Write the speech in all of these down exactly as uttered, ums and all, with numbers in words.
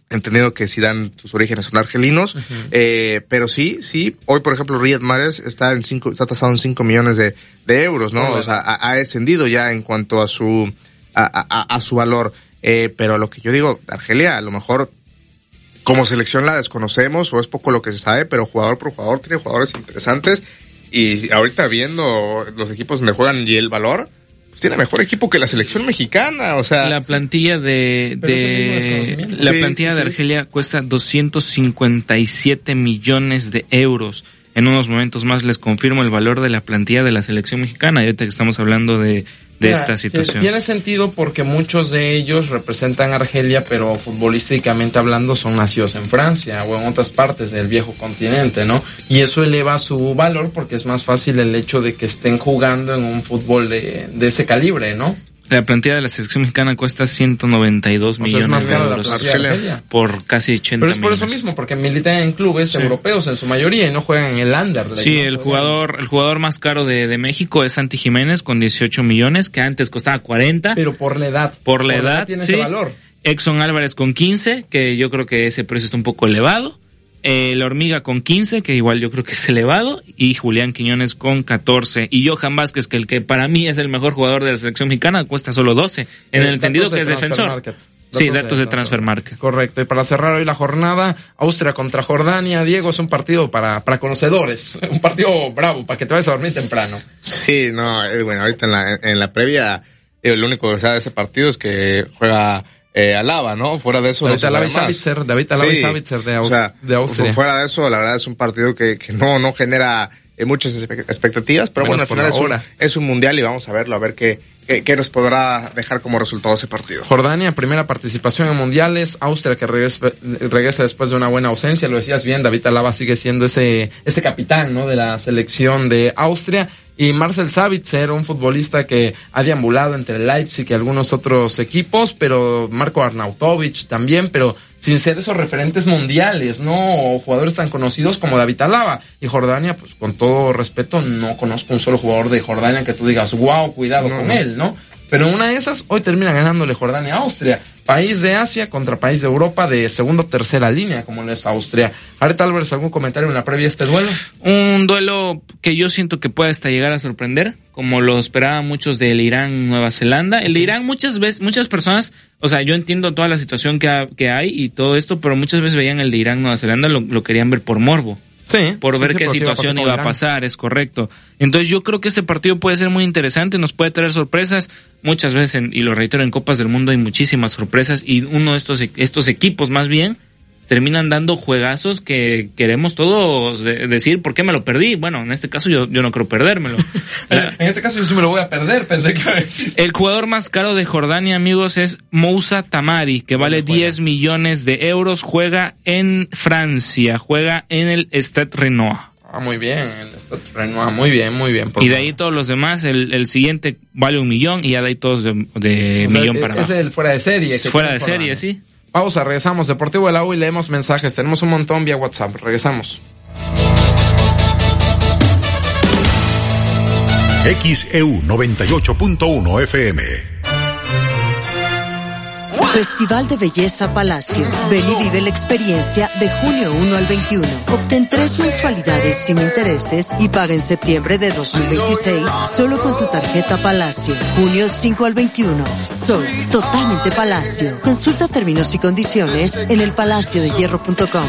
entendiendo que Zidane, sus orígenes son argelinos, uh-huh. eh, pero sí, sí, hoy por ejemplo Riyad Mahrez está en cinco, está tasado en cinco millones de, de euros, ¿no? Uh-huh. O sea, ha, ha descendido ya en cuanto a su, a, a, a su valor, eh, pero lo que yo digo, Argelia, a lo mejor, como selección la desconocemos, o es poco lo que se sabe, pero jugador por jugador tiene jugadores interesantes, y ahorita viendo los equipos donde juegan y el valor, tiene mejor equipo que la selección mexicana, o sea... La plantilla de... de la sí, plantilla sí, de sí. Argelia cuesta doscientos cincuenta y siete millones de euros. En unos momentos más les confirmo el valor de la plantilla de la selección mexicana, ahorita que estamos hablando de, de Mira, esta situación. Tiene sentido porque muchos de ellos representan a Argelia, pero futbolísticamente hablando son nacidos en Francia o en otras partes del viejo continente, ¿no? Y eso eleva su valor porque es más fácil el hecho de que estén jugando en un fútbol de, de ese calibre, ¿no? La plantilla de la selección mexicana cuesta ciento noventa y dos millones es más de caro euros la plantilla de Argelia. Por casi ochenta Pero es por millones. eso mismo, porque militan en clubes sí. europeos en su mayoría y no juegan en el Anderlecht. Sí, ¿no? el juegan... jugador el jugador más caro de, de México es Santi Jiménez con dieciocho millones, que antes costaba cuarenta. Pero por la edad. Por la por edad, tiene sí. ese valor. Exxon Álvarez con quince, que yo creo que ese precio está un poco elevado. Eh, la Hormiga con quince, que igual yo creo que es elevado, y Julián Quiñones con catorce, y Johan Vázquez, que el que para mí es el mejor jugador de la selección mexicana, cuesta solo doce, en eh, el entendido que es defensor. Market. Sí, datos, datos de, de Transfer Market. Correcto, y para cerrar hoy la jornada, Austria contra Jordania, Diego, es un partido para, para conocedores, un partido bravo, para que te vayas a dormir temprano. Sí, no, eh, bueno, ahorita en la, en la previa, eh, lo único que sabe de ese partido es que juega... Eh, Alaba, ¿no? Fuera de eso David no Alaba y Savitzer, David Alaba y sí. Savitzer de, Aus- o sea, de Austria. Fuera de eso, la verdad es un partido que, que no, no genera eh, muchas expectativas, pero Menos bueno, al final es un, es un mundial y vamos a verlo, a ver qué, qué, qué nos podrá dejar como resultado ese partido. Jordania, primera participación en mundiales, Austria que regresa, regresa después de una buena ausencia, lo decías bien, David Alaba sigue siendo ese, ese capitán, ¿no? De la selección de Austria. Y Marcel Savitzer, un futbolista que ha deambulado entre el Leipzig y algunos otros equipos, pero Marco Arnautovic también, pero sin ser esos referentes mundiales, ¿no? O jugadores tan conocidos como David Alaba. Y Jordania, pues con todo respeto, no conozco un solo jugador de Jordania que tú digas, wow, cuidado no, con no. él, ¿no? Pero en una de esas, hoy termina ganándole Jordania a Austria. País de Asia contra país de Europa de segunda o tercera línea, como lo es Austria. Areta Álvarez, ¿algún comentario en la previa de este duelo? Un duelo que yo siento que puede hasta llegar a sorprender, como lo esperaban muchos del Irán-Nueva Zelanda. El de Irán muchas veces, muchas personas, o sea, yo entiendo toda la situación que, ha, que hay y todo esto, pero muchas veces veían el de Irán-Nueva Zelanda, lo, lo querían ver por morbo. Sí, por sí, ver sí, qué situación iba a pasar, iba a pasar, es correcto. Entonces yo creo que este partido puede ser muy interesante, nos puede traer sorpresas. Muchas veces, en, y lo reitero, en Copas del Mundo hay muchísimas sorpresas y uno de estos, estos equipos más bien terminan dando juegazos que queremos todos de, decir, ¿por qué me lo perdí? Bueno, en este caso yo, yo no creo perdérmelo. En este caso yo sí me lo voy a perder, pensé que iba a decir. El jugador más caro de Jordania, amigos, es Moussa Tamari, que vale diez millones de euros, juega en Francia, juega en el Stade Rennais. Ah, muy bien, el Stade Rennais, muy bien, muy bien. Y de ahí todos los demás, el, el siguiente vale un millón y ya de ahí todos de, de o sea, millón para abajo. Es el fuera de serie. Es fuera de serie, sí. Pausa, regresamos. Deportivo de la U y leemos mensajes. Tenemos un montón vía WhatsApp. Regresamos. X E U noventa y ocho punto uno F M. Festival de Belleza Palacio. Ven y vive la experiencia de junio uno al veintiuno. Obtén tres mensualidades sin intereses y paga en septiembre de dos mil veintiséis solo con tu tarjeta Palacio. junio cinco al veintiuno. Sol, totalmente Palacio. Consulta términos y condiciones en el palacio de hierro punto com.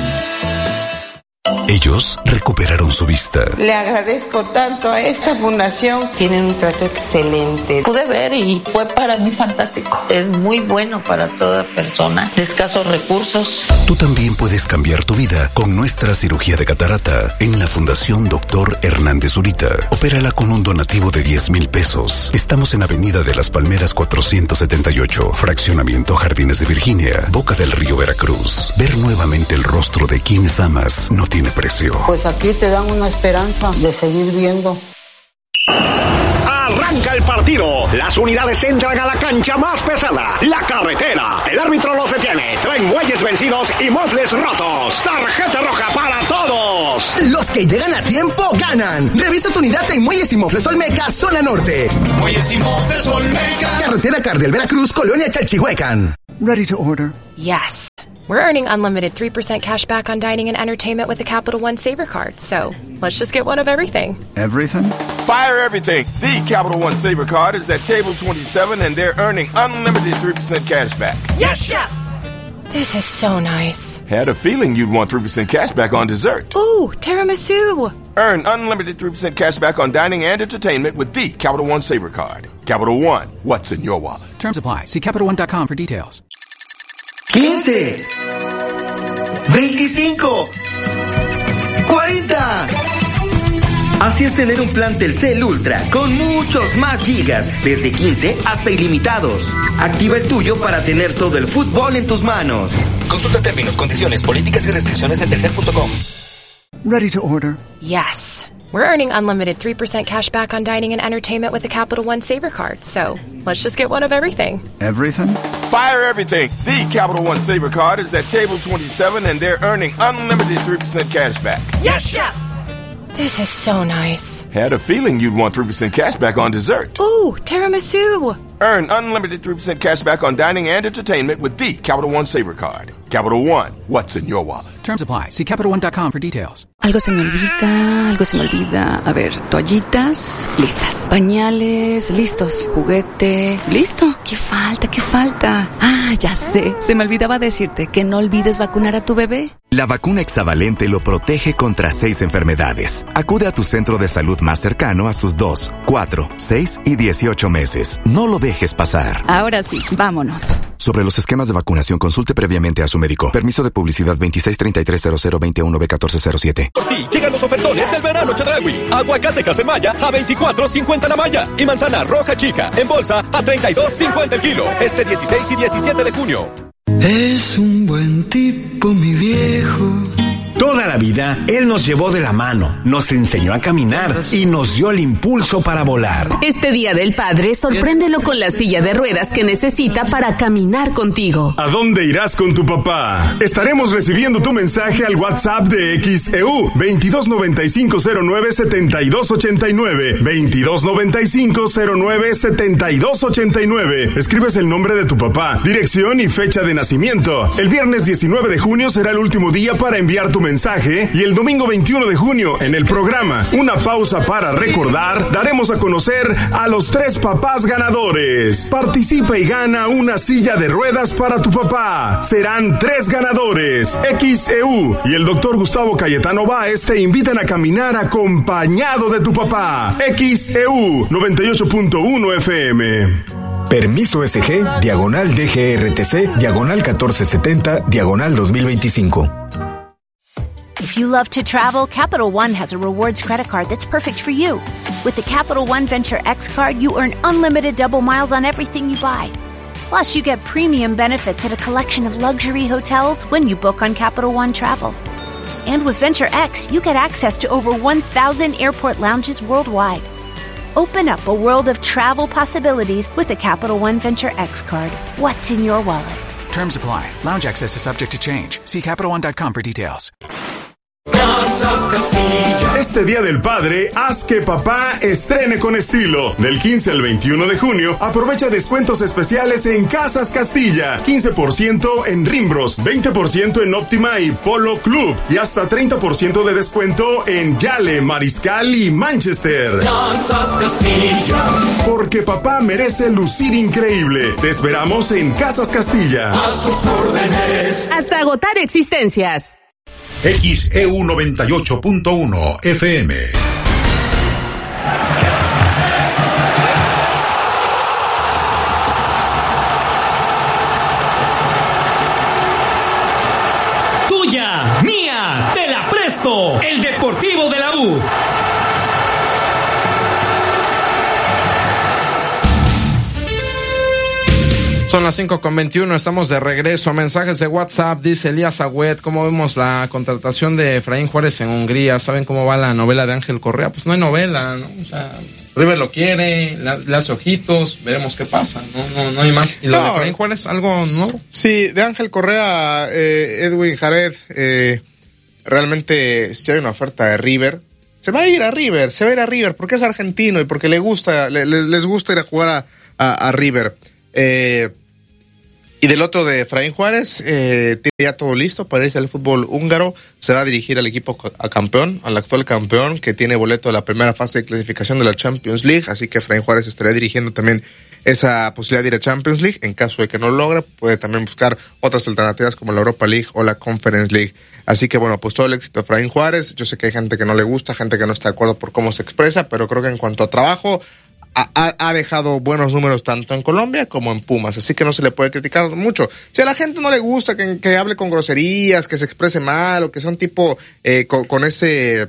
Ellos recuperaron su vista. Le agradezco tanto a esta fundación. Tienen un trato excelente. Pude ver y fue para mí fantástico. Es muy bueno para toda persona de escasos recursos. Tú también puedes cambiar tu vida con nuestra cirugía de catarata en la Fundación Doctor Hernández Zurita. Opérala con un donativo de diez mil pesos. Estamos en Avenida de las Palmeras cuatrocientos setenta y ocho, Fraccionamiento Jardines de Virginia, Boca del Río, Veracruz. Ver nuevamente el rostro de quienes amas no tiene precio. Pues aquí te dan una esperanza de seguir viendo. Arranca el partido. Las unidades entran a la cancha más pesada, la carretera. El árbitro los detiene. Traen muelles vencidos y mofles rotos. Tarjeta roja para todos. Los que llegan a tiempo ganan. Revisa tu unidad en Muelles y Mofles Olmeca, zona norte. Muelles y Mofles Olmeca. Carretera Cardel, Veracruz, Colonia Chalchihuecan. Ready to order? Yes. we're earning unlimited three percent cash back on dining and entertainment with the Capital One Saver Card. So let's just get one of everything. Everything? Fire everything. The Capital One Saver Card is at table twenty-seven and they're earning unlimited three percent cash back. Yes, Chef! This is so nice. Had a feeling you'd want three percent cash back on dessert. Ooh, tiramisu. Earn unlimited three percent cash back on dining and entertainment with the Capital One Saver Card. Capital One, what's in your wallet? Terms apply. See Capital One dot com for details. quince, veinticinco, cuarenta. Así es tener un plan Telcel Ultra con muchos más gigas, desde quince hasta ilimitados. Activa el tuyo para tener todo el fútbol en tus manos. Consulta términos, condiciones, políticas y restricciones en telcel punto com. Ready to order? Yes. We're earning unlimited three percent cash back on dining and entertainment with the Capital One Saver Card. So let's just get one of everything. Everything? Fire everything. The Capital One Saver Card is at table twenty-seven and they're earning unlimited three percent cash back. Yes, Chef! This is so nice. Had a feeling you'd want three percent cash back on dessert. Ooh, tiramisu. Earn unlimited three percent cash back on dining and entertainment with the Capital One Saver Card. Capital One, what's in your wallet? Terms apply. See Capital One dot com for details. Algo se me olvida, algo se me olvida. A ver, toallitas, listas. Pañales, listos. Juguete, listo. ¿Qué falta? ¿Qué falta? Ah, ya sé. Se me olvidaba decirte que no olvides vacunar a tu bebé. La vacuna hexavalente lo protege contra seis enfermedades. Acude a tu centro de salud más cercano a sus dos, cuatro, seis y dieciocho meses. No lo dejes pasar. Ahora sí, vámonos. Sobre los esquemas de vacunación, consulte previamente a su médico. Permiso de publicidad veintiséis treinta y tres cero cero veintiuno B catorce cero siete. Por ti llegan los ofertones del verano Chedraui. Aguacate Casemaya a veinticuatro cincuenta la malla. Y manzana roja chica en bolsa a treinta y dos cincuenta el kilo. Este dieciséis y diecisiete de junio. Es un buen tipo, mi viejo. Toda la vida, él nos llevó de la mano, nos enseñó a caminar y nos dio el impulso para volar. Este Día del Padre, sorpréndelo con la silla de ruedas que necesita para caminar contigo. ¿A dónde irás con tu papá? Estaremos recibiendo tu mensaje al WhatsApp de X E U veintidós noventa y cinco cero nueve setenta y dos ochenta y nueve, veintidós noventa y cinco cero nueve setenta y dos ochenta y nueve. Escribes el nombre de tu papá, dirección y fecha de nacimiento. El viernes diecinueve de junio será el último día para enviar tu mensaje. mensaje y el domingo veintiuno de junio en el programa Una Pausa para Recordar daremos a conocer a los tres papás ganadores. Participa y gana una silla de ruedas para tu papá. Serán tres ganadores. X E U y el doctor Gustavo Cayetano Báez te invitan a caminar acompañado de tu papá. X E U noventa y ocho punto uno F M. Permiso S G, diagonal D G R T C, diagonal catorce setenta, diagonal dos mil veinticinco. If you love to travel, Capital One has a rewards credit card that's perfect for you. With the Capital One Venture X card, you earn unlimited double miles on everything you buy. Plus, you get premium benefits at a collection of luxury hotels when you book on Capital One Travel. And with Venture X, you get access to over one thousand airport lounges worldwide. Open up a world of travel possibilities with the Capital One Venture X card. What's in your wallet? Terms apply. Lounge access is subject to change. See Capital One dot com for details. Casas Castilla. Este Día del Padre, haz que papá estrene con estilo. Del quince al veintiuno de junio, aprovecha descuentos especiales en Casas Castilla. quince por ciento en Rimbros, veinte por ciento en Óptima y Polo Club y hasta treinta por ciento de descuento en Yale, Mariscal y Manchester. Casas Castilla. Porque papá merece lucir increíble. Te esperamos en Casas Castilla. A sus órdenes. Hasta agotar existencias. X E U noventa y ocho punto uno F M. Tuya, mía, te la presto. El Deportivo de la U. Son las cinco con veintiuno, estamos de regreso. Mensajes de WhatsApp, dice Elías Agüed. ¿Cómo vemos la contratación de Efraín Juárez en Hungría? ¿Saben cómo va la novela de Ángel Correa? Pues no hay novela, ¿no? O sea, River lo quiere, le hace ojitos, veremos qué pasa. No, no, no hay más. ¿Y lo no, de Efraín Juárez, algo nuevo? Sí, de Ángel Correa, eh, Edwin Jared, eh, realmente si hay una oferta de River, se va a ir a River, se va a ir a River porque es argentino y porque le gusta, le, les, les gusta ir a jugar a, a, a River. Eh, Y del otro de Efraín Juárez, eh, tiene ya todo listo para irse al fútbol húngaro. Se va a dirigir al equipo a campeón, al actual campeón, que tiene boleto de la primera fase de clasificación de la Champions League. Así que Efraín Juárez estaría dirigiendo también esa posibilidad de ir a Champions League. En caso de que no lo logre, puede también buscar otras alternativas como la Europa League o la Conference League. Así que bueno, pues todo el éxito a Efraín Juárez. Yo sé que hay gente que no le gusta, gente que no está de acuerdo por cómo se expresa, pero creo que en cuanto a trabajo, Ha, ha dejado buenos números tanto en Colombia como en Pumas, así que no se le puede criticar mucho. Si a la gente no le gusta que, que hable con groserías, que se exprese mal o que sea un tipo eh, con, con ese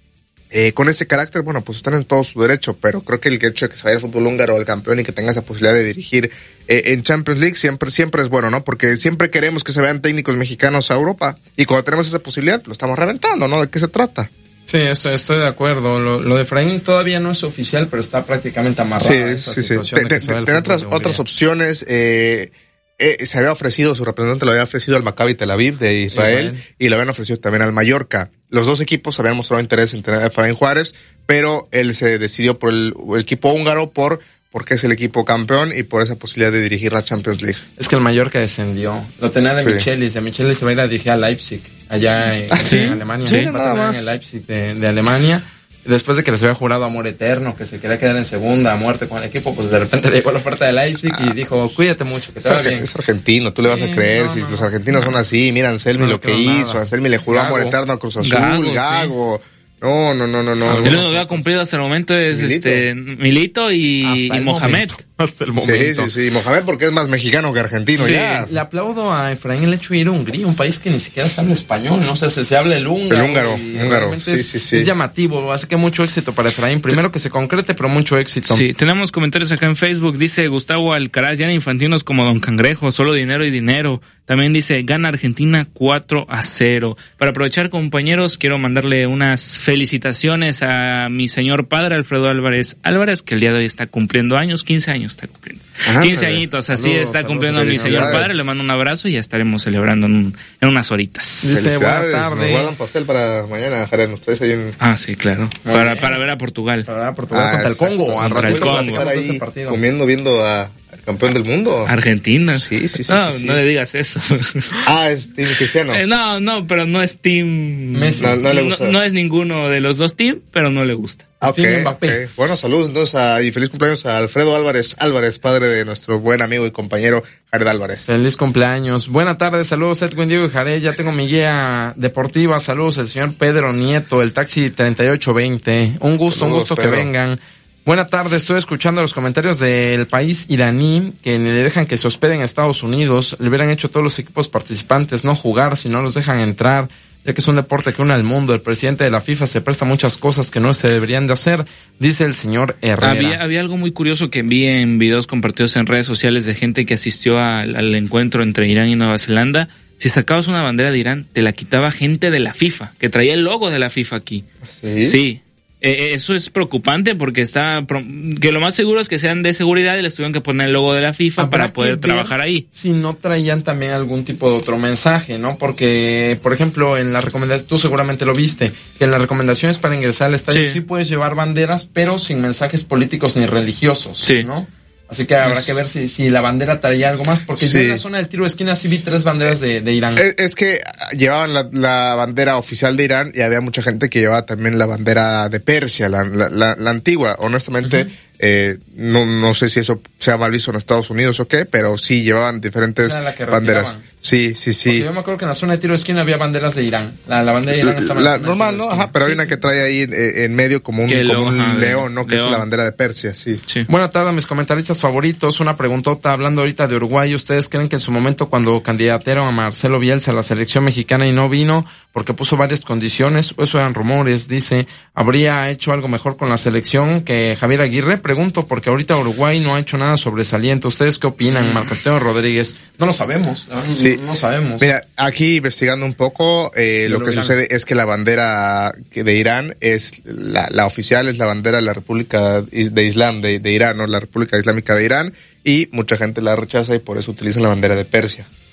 eh, con ese carácter, bueno, pues están en todo su derecho, pero creo que el hecho de que se vaya al fútbol húngaro al campeón y que tenga esa posibilidad de dirigir eh, en Champions League siempre siempre es bueno, ¿no? Porque siempre queremos que se vean técnicos mexicanos a Europa y cuando tenemos esa posibilidad lo estamos reventando, ¿no? ¿De qué se trata? Sí, estoy, estoy de acuerdo. Lo, lo de Efraín todavía no es oficial, pero está prácticamente amarrado. Sí, esa sí, sí. Tiene otras, otras opciones. Eh, eh, se había ofrecido, su representante lo había ofrecido al Maccabi Tel Aviv de Israel, Israel y lo habían ofrecido también al Mallorca. Los dos equipos habían mostrado interés en tener a Efraín Juárez, pero él se decidió por el, el equipo húngaro por porque es el equipo campeón y por esa posibilidad de dirigir la Champions League. Es que el Mallorca descendió. Lo tenía de sí. Michelis. De Michelis se va a ir a dirigir a Leipzig, allá en, ¿Ah, sí? en Alemania. Sí, va nada a más. en el Leipzig de, de Alemania. Después de que les había jurado amor eterno, que se quería quedar en segunda a muerte con el equipo, pues de repente le llegó la oferta de Leipzig ah. y dijo, cuídate mucho, que te va bien. Es argentino, tú sí, le vas a creer, no, si no, los argentinos no. son así. Mira, Anselmi no, lo que hizo, nada. Anselmi le juró Gago. amor eterno a Cruz Azul, Gago. Gago. Sí. No, no, no, no, no. El único que ha cumplido hasta el momento es Milito, este, Milito y, y Mohamed. Hasta el momento. Sí, sí, sí. Mohamed porque es más mexicano que argentino sí. ya. Le aplaudo a Efraín el hecho de ir a Hungría, un país que ni siquiera se habla español, no sé, se, se habla el húngaro. El húngaro, húngaro. Sí, es, sí, sí. Es llamativo, así que mucho éxito para Efraín. Primero que se concrete, pero mucho éxito. Sí, tenemos comentarios acá en Facebook. Dice Gustavo Alcaraz, ya en infantinos como Don Cangrejo, solo dinero y dinero. También dice, gana Argentina cuatro a cero. Para aprovechar, compañeros, quiero mandarle unas felicitaciones a mi señor padre, Alfredo Álvarez Álvarez, que el día de hoy está cumpliendo años, quince años está cumpliendo. Ah, quince añitos, así saludos, está cumpliendo a mi señor padre, le mando un abrazo y ya estaremos celebrando en, un, en unas horitas. Dice, buenas tardes. Nos guardan pastel para mañana, Jared, nos traes ahí un... Ah, sí, claro, para, para ver a Portugal. Para ver a Portugal ah, contra el Congo. Contra el Congo. Ahí, comiendo, viendo a... campeón del mundo. Argentina. Sí, sí, sí. No, sí, sí. no le digas eso. Ah, es Team Cristiano. Eh, no, no, pero no es Team Messi. No, no le gusta. No, no es ninguno de los dos team, pero no le gusta. Ah, ok, okay. Bueno, saludos entonces a, y feliz cumpleaños a Alfredo Álvarez Álvarez, padre de nuestro buen amigo y compañero Jared Álvarez. Feliz cumpleaños. Buena tarde, saludos Edwin, Diego y Jared. Ya tengo mi guía deportiva. Saludos al señor Pedro Nieto, el taxi treinta y ocho veinte. Un gusto, saludos, un gusto Pedro. Que vengan. Buena tarde, estoy escuchando los comentarios del país iraní que le dejan que se hospeden a Estados Unidos. Le hubieran hecho todos los equipos participantes no jugar si no los dejan entrar, ya que es un deporte que une al mundo. El presidente de la FIFA se presta muchas cosas que no se deberían de hacer, dice el señor Herrera. Había, había algo muy curioso que vi en videos compartidos en redes sociales de gente que asistió al, al encuentro entre Irán y Nueva Zelanda. Si sacabas una bandera de Irán, te la quitaba gente de la FIFA, que traía el logo de la FIFA aquí. ¿Sí? Sí. Eh, eso es preocupante porque está que lo más seguro es que sean de seguridad y les tuvieron que poner el logo de la FIFA para poder trabajar ahí. Si no traían también algún tipo de otro mensaje, ¿no? Porque, por ejemplo, en la recomendación, tú seguramente lo viste, que en las recomendaciones para ingresar al estadio sí, sí puedes llevar banderas, pero sin mensajes políticos ni religiosos, sí, ¿no? Así que habrá es... que ver si, si la bandera traía algo más, porque sí, yo en la zona del tiro de esquina sí vi tres banderas de, de Irán. Es, es que llevaban la, la bandera oficial de Irán y había mucha gente que llevaba también la bandera de Persia, la, la, la, la antigua. Honestamente, uh-huh. eh, no, no sé si eso sea mal visto en Estados Unidos o qué, pero sí llevaban diferentes banderas. Retiraban. Sí, sí, sí. Porque yo me acuerdo que en la zona de tiro de esquina había banderas de Irán. La, la bandera de Irán estaba la, en la normal, ¿no? Ajá, pero sí, hay una sí. que trae ahí en, en medio como un, como un ajá, león, ¿no? Que león. Es la bandera de Persia, sí. sí. Buenas tardes, mis comentaristas favoritos. Una preguntota hablando ahorita de Uruguay. ¿Ustedes creen que en su momento cuando candidatearon a Marcelo Bielsa a la selección mexicana y no vino porque puso varias condiciones, o eso eran rumores, dice, habría hecho algo mejor con la selección que Javier Aguirre? Pregunto porque ahorita Uruguay no ha hecho nada sobresaliente. ¿Ustedes qué opinan, Marco Antonio Rodríguez? No lo sabemos, no, sí. no sabemos. Mira, aquí investigando un poco, eh, lo, lo que Irán. sucede es que la bandera de Irán es, la, la oficial es la bandera de la República de Islam de, de Irán, ¿no? La República Islámica de Irán, y mucha gente la rechaza y por eso utilizan la bandera de Persia.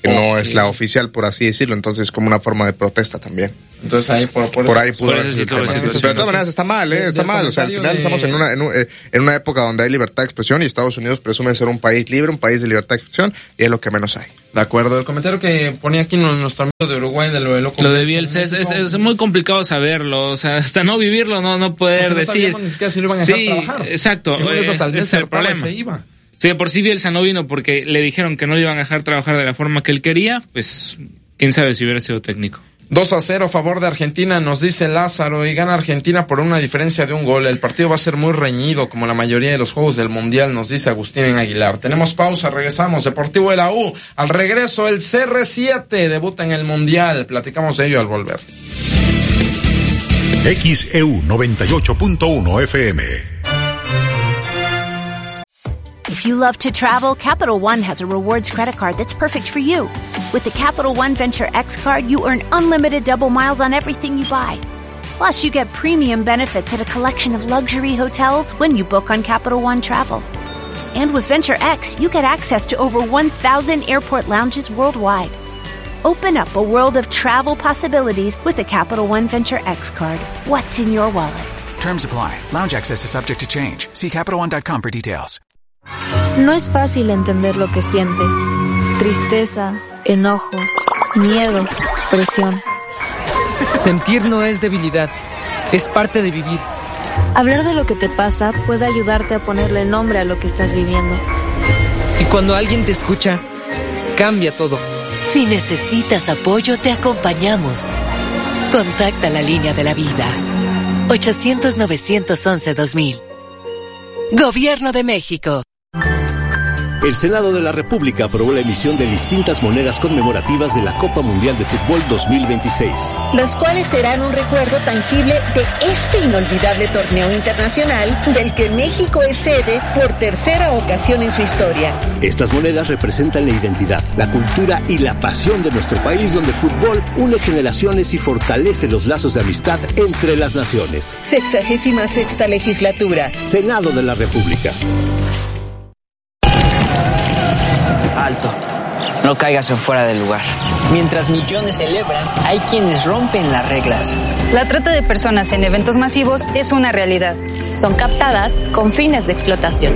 que okay. no es la oficial, por así decirlo, entonces como una forma de protesta también. Entonces ahí por, por, por eso, ahí pudo haber sido. Pero de todas maneras está mal, ¿eh? Está mal. O sea, al final de... estamos en una, en, un, en una época donde hay libertad de expresión y Estados Unidos presume ser un país libre, un país de libertad de expresión, y es lo que menos hay. De acuerdo. El comentario que ponía aquí nuestro amigo de Uruguay de lo de loco. Lo de Bielsa es, es, es muy complicado saberlo, o sea, hasta no vivirlo, no, no poder no decir. Ni siquiera si lo iban a sí, dejar trabajar. Exacto. Es, es, es el problema. Se iba. Sí, de por sí Bielsa no vino porque le dijeron que no le iban a dejar trabajar de la forma que él quería, pues quién sabe si hubiera sido técnico. dos a cero a favor de Argentina, nos dice Lázaro, y gana Argentina por una diferencia de un gol. El partido va a ser muy reñido, como la mayoría de los juegos del Mundial, nos dice Agustín en Aguilar. Tenemos pausa, regresamos. Deportivo de la U, al regreso el C R siete debuta en el Mundial. Platicamos de ello al volver. X E U noventa y ocho punto uno F M. If you love to travel, Capital One has a rewards credit card that's perfect for you. With the Capital One Venture X card, you earn unlimited double miles on everything you buy. Plus, you get premium benefits at a collection of luxury hotels when you book on Capital One Travel. And with Venture X, you get access to over one thousand airport lounges worldwide. Open up a world of travel possibilities with the Capital One Venture X card. What's in your wallet? Terms apply. Lounge access is subject to change. See Capital One dot com for details. No es fácil entender lo que sientes. Tristeza, enojo, miedo, presión. Sentir no es debilidad, es parte de vivir. Hablar de lo que te pasa puede ayudarte a ponerle nombre a lo que estás viviendo. Y cuando alguien te escucha, cambia todo. Si necesitas apoyo, te acompañamos. Contacta la línea de la vida. ochocientos, novecientos once, dos mil. Gobierno de México. El Senado de la República aprobó la emisión de distintas monedas conmemorativas de la Copa Mundial de Fútbol dos mil veintiséis. Las cuales serán un recuerdo tangible de este inolvidable torneo internacional del que México es sede por tercera ocasión en su historia. Estas monedas representan la identidad, la cultura y la pasión de nuestro país, donde el fútbol une generaciones y fortalece los lazos de amistad entre las naciones. Sexagésima sexta legislatura. Senado de la República. Alto, no caigas en fuera del lugar. Mientras millones celebran, hay quienes rompen las reglas. La trata de personas en eventos masivos es una realidad. Son captadas con fines de explotación.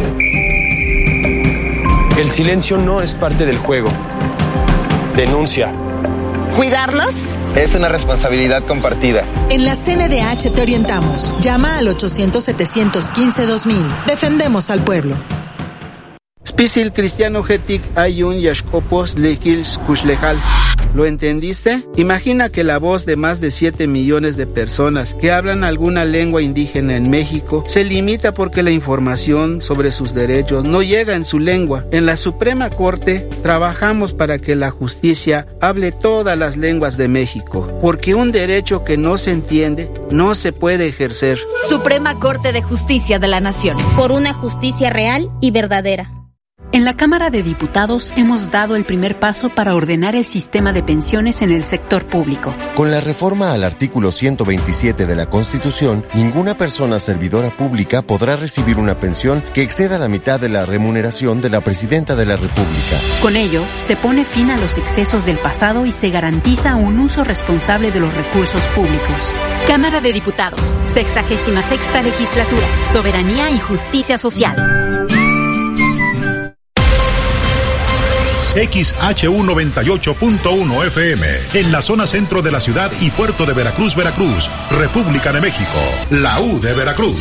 El silencio no es parte del juego. Denuncia. ¿Cuidarlos? Es una responsabilidad compartida. En la C N D H te orientamos. Llama al ochocientos, setecientos quince, dos mil. Defendemos al pueblo. Spisil cristiano getic ayun yashkopos lekils kushlejal. ¿Lo entendiste? Imagina que la voz de más de siete millones de personas que hablan alguna lengua indígena en México se limita porque la información sobre sus derechos no llega en su lengua. En la Suprema Corte trabajamos para que la justicia hable todas las lenguas de México, porque un derecho que no se entiende no se puede ejercer. Suprema Corte de Justicia de la Nación. Por una justicia real y verdadera. En la Cámara de Diputados hemos dado el primer paso para ordenar el sistema de pensiones en el sector público. Con la reforma al artículo ciento veintisiete de la Constitución, ninguna persona servidora pública podrá recibir una pensión que exceda la mitad de la remuneración de la Presidenta de la República. Con ello, se pone fin a los excesos del pasado y se garantiza un uso responsable de los recursos públicos. Cámara de Diputados, sexagésima sexta legislatura, soberanía y justicia social. X H U noventa y ocho punto uno F M, en la zona centro de la ciudad y puerto de Veracruz, Veracruz, República de México, la U de Veracruz.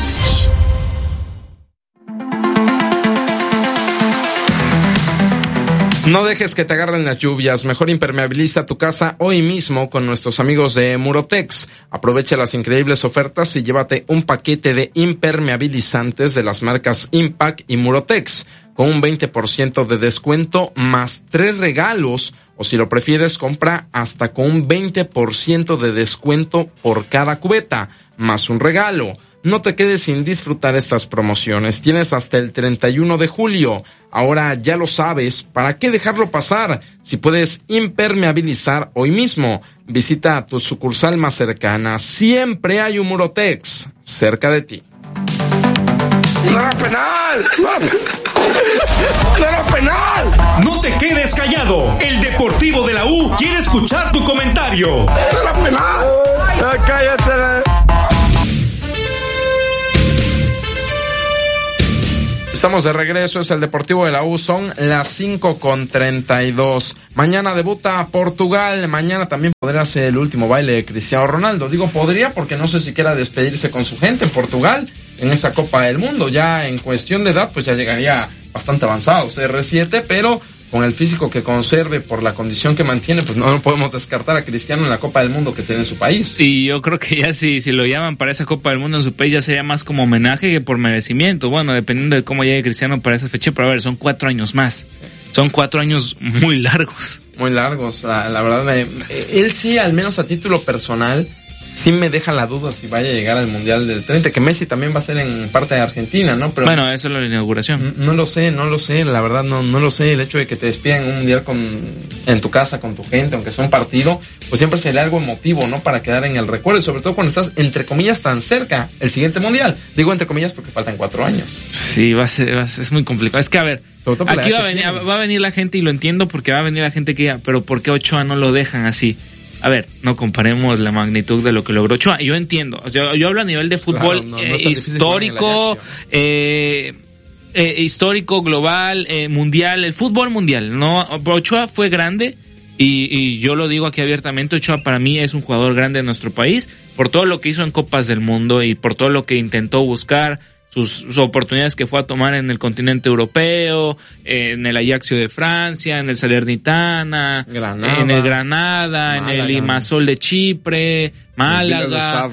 No dejes que te agarren las lluvias, mejor impermeabiliza tu casa hoy mismo con nuestros amigos de Murotex. Aprovecha las increíbles ofertas y llévate un paquete de impermeabilizantes de las marcas Impact y Murotex, con un veinte por ciento de descuento más tres regalos, o si lo prefieres, compra hasta con un veinte por ciento de descuento por cada cubeta, más un regalo. No te quedes sin disfrutar estas promociones. Tienes hasta el treinta y uno de julio. Ahora ya lo sabes. ¿Para qué dejarlo pasar? Si puedes impermeabilizar hoy mismo, visita tu sucursal más cercana. Siempre hay un Murotex cerca de ti. ¡No, penal! ¡No era penal! No te quedes callado. El Deportivo de la U quiere escuchar tu comentario. ¡No era penal! ¡Ah, cállate! Estamos de regreso, es el Deportivo de la U, son las cinco con treinta y dos. Mañana debuta Portugal, mañana también podría ser el último baile de Cristiano Ronaldo. Digo podría porque no sé si quiera despedirse con su gente en Portugal en esa Copa del Mundo. Ya en cuestión de edad pues ya llegaría bastante avanzado, C R siete, pero con el físico que conserve por la condición que mantiene, pues no, no podemos descartar a Cristiano en la Copa del Mundo que sería en su país. Y yo creo que ya si, si lo llaman para esa Copa del Mundo en su país ya sería más como homenaje que por merecimiento. Bueno, dependiendo de cómo llegue Cristiano para esa fecha, pero a ver, son cuatro años más. Sí. Son cuatro años muy largos. Muy largos, la, la verdad. Me, él sí, al menos a título personal, sí me deja la duda si vaya a llegar al Mundial del treinta, que Messi también va a ser en parte de Argentina, ¿no? Pero bueno, eso es la inauguración. No, no lo sé, no lo sé, la verdad no, no lo sé. El hecho de que te despidan en un Mundial con, en tu casa, con tu gente, aunque sea un partido, pues siempre sería algo emotivo, ¿no? Para quedar en el recuerdo, y sobre todo cuando estás, entre comillas, tan cerca el siguiente Mundial. Digo entre comillas porque faltan cuatro años. Sí, va a ser, va a ser es muy complicado. Es que, a ver, aquí va a, venir, va a venir la gente, y lo entiendo porque va a venir la gente que diga, pero ¿por qué Ochoa no lo dejan así? A ver, no comparemos la magnitud de lo que logró Ochoa. Yo entiendo, yo, yo hablo a nivel de fútbol, claro, no, no eh, histórico, eh, eh, histórico, global, eh, mundial, el fútbol mundial. No, Ochoa fue grande y, y yo lo digo aquí abiertamente. Ochoa para mí es un jugador grande de nuestro país por todo lo que hizo en Copas del Mundo y por todo lo que intentó buscar. Sus, sus oportunidades que fue a tomar en el continente europeo, eh, en el Ajaxio de Francia, en el Salernitana, Granada, en el Granada, Málaga, en el Limassol de Chipre, Málaga.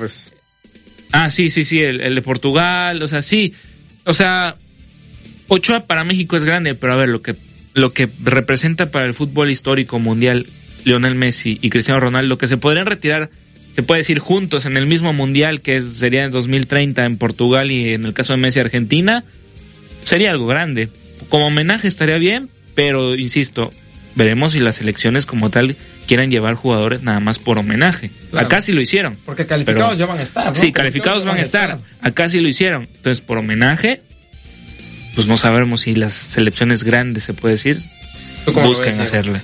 Ah, sí, sí, sí, el, el de Portugal, o sea, sí. O sea, Ochoa para México es grande, pero a ver, lo que, lo que representa para el fútbol histórico mundial Lionel Messi y Cristiano Ronaldo, que se podrían retirar, se puede decir juntos en el mismo mundial que es, sería en dos mil treinta en Portugal, y en el caso de Messi Argentina, sería algo grande. Como homenaje estaría bien, pero insisto, veremos si las selecciones como tal quieran llevar jugadores nada más por homenaje. Claro. Acá sí lo hicieron. Porque calificados pero, ya van a estar, ¿no? Sí, calificados van a estar. estar. Acá sí lo hicieron. Entonces, por homenaje, pues no sabemos si las selecciones grandes, se puede decir, buscan hacerle.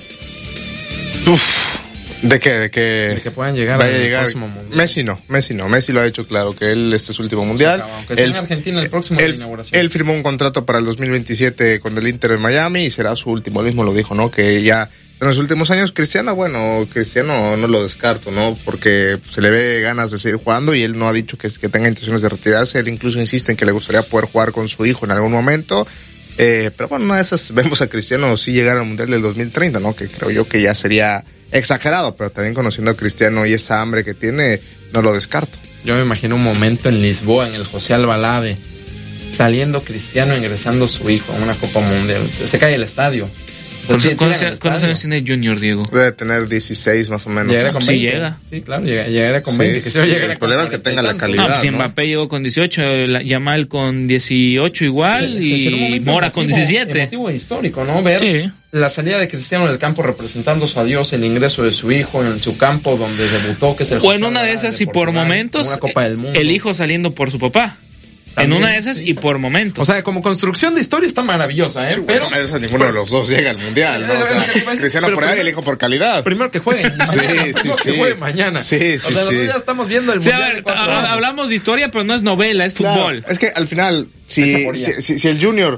Uf. ¿De qué? De que, de que puedan llegar vaya al llegar. próximo mundial. Messi no, Messi no. Messi lo ha hecho claro que él este es su último mundial. Sí, aunque sea en Argentina el próximo él, de inauguración. Él firmó un contrato para el dos mil veintisiete con el Inter de Miami y será su último. Él mismo lo dijo, ¿no? Que ya en los últimos años Cristiano, bueno, Cristiano no lo descarto, ¿no? Porque se le ve ganas de seguir jugando y él no ha dicho que, que tenga intenciones de retirarse. Él incluso insiste en que le gustaría poder jugar con su hijo en algún momento. Eh, pero bueno, una de esas vemos a Cristiano sí llegar al mundial del dos mil treinta, ¿no? Que creo yo que ya sería exagerado, pero también conociendo a Cristiano y esa hambre que tiene, no lo descarto. Yo me imagino un momento en Lisboa, en el José Albalade, saliendo Cristiano, ingresando su hijo a una Copa Mundial. Se cae el estadio. ¿Cuántos años tiene Junior, Diego? Debe tener dieciséis más o menos. Llegará con sí, veinte. Llega. Sí, claro, llegará con veinte. Sí, que sí, el problema es que tenga la calidad. No, pues ¿no? Mbappé llegó con dieciocho, Yamal con dieciocho igual, sí, y Mora con diecisiete. Emotivo e histórico, ¿no? Ver sí. la salida de Cristiano del campo representando su adiós, el ingreso de su hijo en su campo donde debutó, que es el O en una de esas, y por momentos, una Copa del Mundo. El hijo saliendo por su papá. También, en una de esas sí, y por momentos. O sea, como construcción de historia está maravillosa, ¿eh? Sí, pero bueno, esa, ninguno de los dos llega al mundial, ¿no? O sea, Cristiano por ahí, el hijo por calidad. Primero que jueguen. Sí, sí, primero sí. que jueguen mañana. Sí, sí, o sea, nosotros sí. ya estamos viendo el sí, mundial. A ver, de a, hablamos de historia, pero no es novela, es claro, fútbol. Es que al final, si, si, si, si el Junior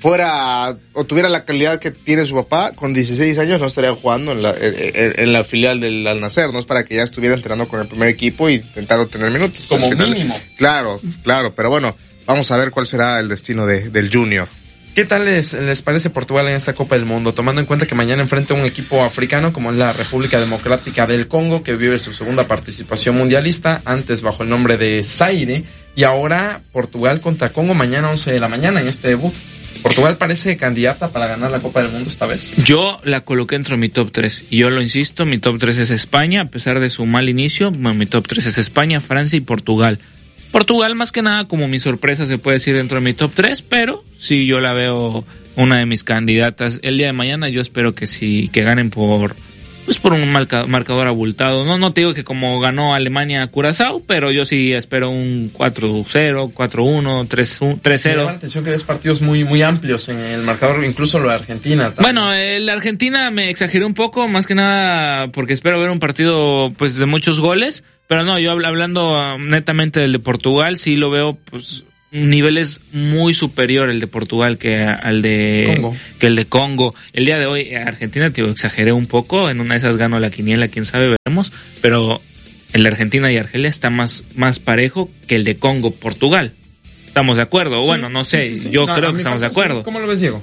fuera o tuviera la calidad que tiene su papá, con dieciséis años no estaría jugando en la, en, en la filial del Al Nassr, no es para que ya estuviera entrenando con el primer equipo y intentando tener minutos. Como final, mínimo. Claro, claro, pero bueno, vamos a ver cuál será el destino de, del Junior. ¿Qué tal les, les parece Portugal en esta Copa del Mundo? Tomando en cuenta que mañana enfrenta a un equipo africano como es la República Democrática del Congo, que vive su segunda participación mundialista, antes bajo el nombre de Zaire, y ahora Portugal contra Congo mañana once de la mañana en este debut. ¿Portugal parece candidata para ganar la Copa del Mundo esta vez? Yo la coloqué dentro de mi top tres, y yo lo insisto, mi top tres es España, a pesar de su mal inicio. Bueno, mi top tres es España, Francia y Portugal. Portugal más que nada como mi sorpresa, se puede decir, dentro de mi top tres, pero sí yo la veo una de mis candidatas. El día de mañana yo espero que sí, que ganen por pues por un marca, marcador abultado. No no te digo que como ganó Alemania a Curazao, pero yo sí espero un cuatro cero, cuatro uno, tres cero. Me llama la atención que ves partidos muy muy amplios en el marcador, incluso lo de Argentina. También. Bueno, eh, la Argentina me exageré un poco, más que nada porque espero ver un partido pues de muchos goles, pero no, yo hablando uh, netamente del de Portugal, sí lo veo pues niveles muy superior el de Portugal que al de Congo. que el de Congo. El día de hoy Argentina, te digo, exageré un poco, en una de esas gano la quiniela, quién sabe, veremos, pero el de Argentina y Argelia está más más parejo que el de Congo Portugal. ¿Estamos de acuerdo? Sí, bueno, no sé, sí, sí, sí. yo no, creo que estamos de acuerdo. Sí. ¿Cómo lo ves, Diego?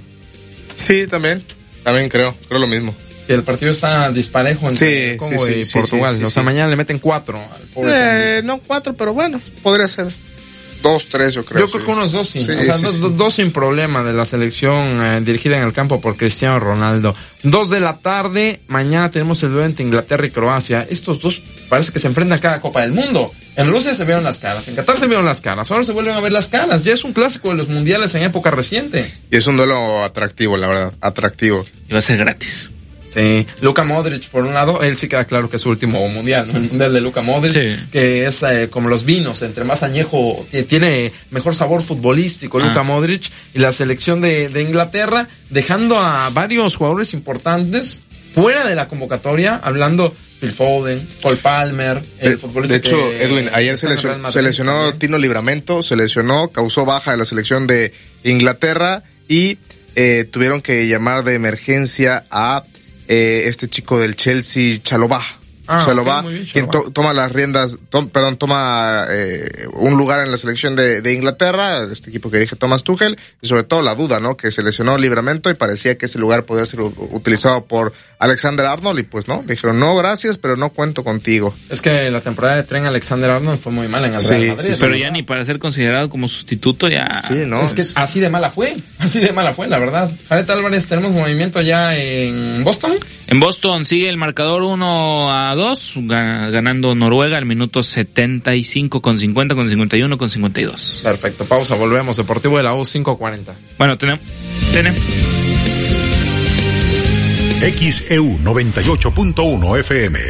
Sí, también, también creo, creo lo mismo. Y el partido está disparejo entre sí, Congo sí, sí, y sí, Portugal. Sí, sí, o sea, sí. Mañana le meten cuatro al pobre. Eh, no cuatro, pero bueno, podría ser. Dos, tres, yo creo. Yo creo sí. que unos dos sí. sí o sea, sí, dos, sí. dos sin problema de la selección eh, dirigida en el campo por Cristiano Ronaldo. Dos de la tarde, mañana tenemos el duelo entre Inglaterra y Croacia. Estos dos parece que se enfrentan cada Copa del Mundo. En Rusia se vieron las caras, en Qatar se vieron las caras, ahora se vuelven a ver las caras. Ya es un clásico de los mundiales en época reciente. Y es un duelo atractivo, la verdad, atractivo. Y va a ser gratis. Sí, Luka Modric por un lado, él sí queda claro que es su último mundial, ¿no? El mundial de Luka Modric, sí. que es eh, como los vinos, entre más añejo, que tiene mejor sabor futbolístico ah. Luka Modric, y la selección de, de Inglaterra, dejando a varios jugadores importantes fuera de la convocatoria, hablando Phil Foden, Cole Palmer, el de, futbolista. De hecho, que, Edwin, ayer se lesionó, se lesionó Tino Livramento, se lesionó, causó baja de la selección de Inglaterra y eh, tuvieron que llamar de emergencia a Eh, este chico del Chelsea, Chalobah. Ah, Chalobah, okay, bien, quien to, toma las riendas, to, perdón, toma eh, un lugar en la selección de, de Inglaterra, este equipo que dirige Thomas Tuchel, y sobre todo la duda, ¿no? Que se lesionó Livramento y parecía que ese lugar podía ser u- utilizado por Alexander Arnold, y pues no, dijeron, no, gracias, pero no cuento contigo. Es que la temporada de tren Alexander Arnold fue muy mala en el sí, Real Madrid. Sí, pero ya ni para ser considerado como sustituto ya... Sí, no. Es que es... así de mala fue, así de mala fue, la verdad. Jared Álvarez, tenemos movimiento allá en Boston. En Boston sigue el marcador uno a dos, ganando Noruega al minuto setenta y cinco con cincuenta, con cincuenta y uno, con cincuenta y dos. Perfecto, pausa, volvemos. Deportivo de la U cinco cuarenta. Bueno, tenemos... tenemos. X E U noventa y ocho punto uno F M.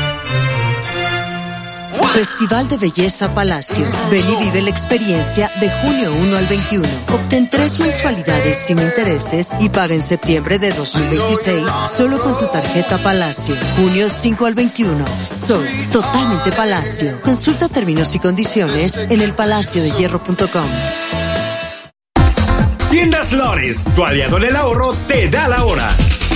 Festival de Belleza Palacio. Ven y vive la experiencia de junio uno al veintiuno. Obtén tres mensualidades sin intereses y paga en septiembre de dos mil veintiséis solo con tu tarjeta Palacio. Junio cinco al veintiuno. Soy totalmente Palacio. Consulta términos y condiciones en el palacio de hierro punto com. Tiendas Lores, tu aliado en el ahorro, te da la hora.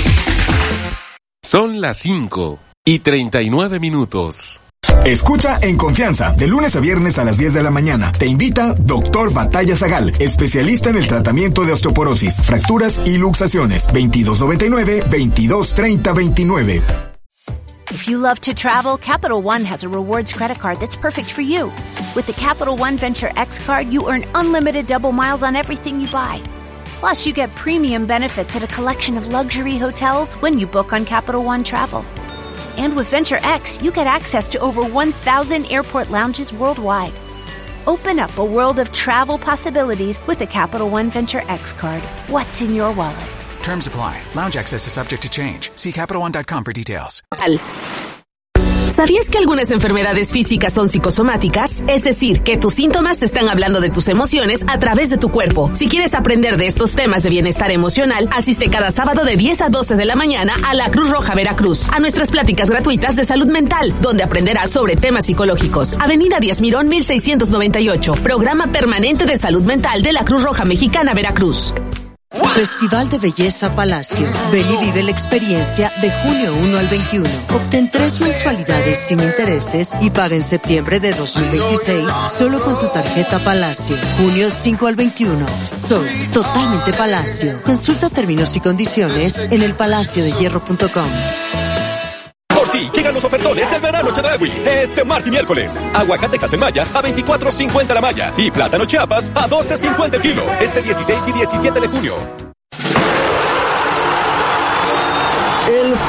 Son las cinco y treinta y nueve minutos. Escucha en confianza, de lunes a viernes a las diez de la mañana. Te invita Doctor Batalla Zagal, especialista en el tratamiento de osteoporosis, fracturas y luxaciones. veintidós noventa y nueve, veintidós treinta veintinueve. If you love to travel, Capital One has a rewards credit card that's perfect for you. With the Capital One Venture X card, you earn unlimited double miles on everything you buy. Plus, you get premium benefits at a collection of luxury hotels when you book on Capital One Travel. And with Venture X, you get access to over one thousand airport lounges worldwide. Open up a world of travel possibilities with the Capital One Venture X card. What's in your wallet? Terms apply. Lounge access is subject to change. See Capital One dot com for details. ¿Sabías que algunas enfermedades físicas son psicosomáticas? Es decir, que tus síntomas te están hablando de tus emociones a través de tu cuerpo. Si quieres aprender de estos temas de bienestar emocional, asiste cada sábado de diez a doce de la mañana a la Cruz Roja Veracruz, a nuestras pláticas gratuitas de salud mental, donde aprenderás sobre temas psicológicos. Avenida Díaz Mirón, mil seiscientos noventa y ocho. Programa permanente de salud mental de la Cruz Roja Mexicana Veracruz. Festival de Belleza Palacio. Ven y vive la experiencia de junio uno al veintiuno. Obtén tres mensualidades sin intereses y paga en septiembre de dos mil veintiséis solo con tu tarjeta Palacio. Junio cinco al veintiuno. Soy totalmente Palacio. Consulta términos y condiciones en el palacio de hierro punto com. Por ti llegan los ofertones del verano Chedraui. Este martes y miércoles. Aguacate Casemaya a veinticuatro cincuenta la malla. Y plátano Chiapas a doce cincuenta el kilo. Este dieciséis y diecisiete de junio. El fútbol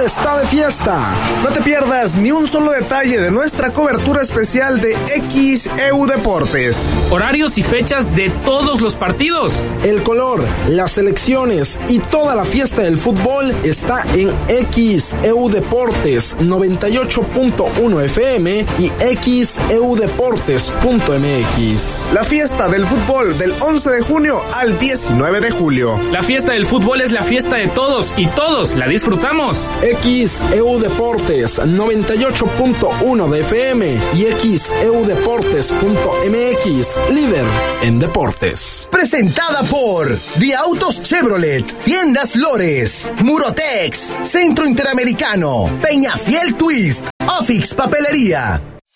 está de fiesta. No te pierdas ni un solo detalle de nuestra cobertura especial de X E U Deportes. Horarios y fechas de todos los partidos. El color, las selecciones y toda la fiesta del fútbol está en X E U Deportes noventa y ocho punto uno F M y x e u deportes punto m x. La fiesta del fútbol del once de junio al diecinueve de julio. La fiesta del fútbol es la fiesta de todos y todos la disfrutamos. X E U Deportes noventa y ocho punto uno de F M y x e u deportes punto m x, líder en deportes. Presentada por The Autos Chevrolet, Tiendas Lores, Murotex, Centro Interamericano, Peñafiel Twist, Ofix Papelería.